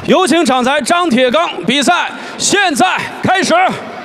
有请场裁张铁刚，比赛现在开始。